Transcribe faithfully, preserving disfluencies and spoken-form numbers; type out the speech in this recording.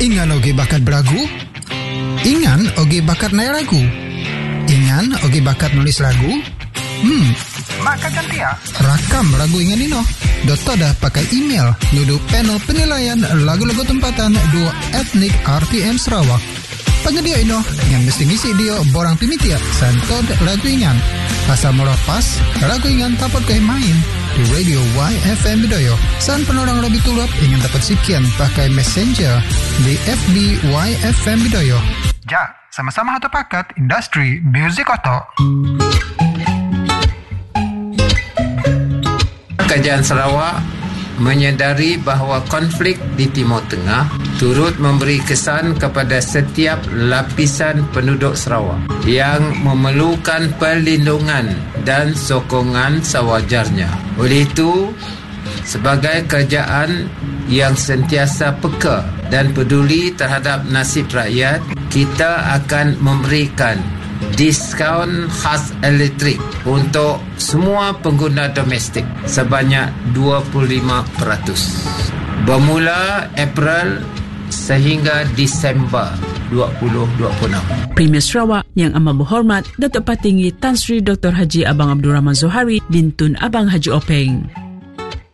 Ingan oge bakat beragu? Ingan oge bakat naik lagu? Ingan oge bakat nulis lagu? Hmm, maka ganti ya. Rakam lagu Ingan Ino. Dota dah pakai email nuduh panel penilaian lagu-lagu tempatan dua etnik R T M Sarawak. Penyedia Ino yang mesti ngisi dia borang pimitia santod lagu Ingan. Asal murah pas, lagu Ingan dapat kau main di Radio Y F M Bidayuh. San penorang lebih tulap ingin dapat sekian pakai messenger di F B Y F M Bidayuh. Ja, sama-sama satu paket industri music oto. Kerajaan Sarawak menyedari bahawa konflik di Timur Tengah turut memberi kesan kepada setiap lapisan penduduk Sarawak yang memerlukan perlindungan dan sokongan sewajarnya. Oleh itu, sebagai kerajaan yang sentiasa peka dan peduli terhadap nasib rakyat, kita akan memberikan diskaun khas elektrik untuk semua pengguna domestik sebanyak dua puluh lima peratus bermula April sehingga Disember dua ribu dua puluh enam. Premier Sarawak yang amat berhormat Datuk Patinggi Tan Sri Doktor Haji Abang Abdul Rahman Zohari Bintun Abang Haji Openg.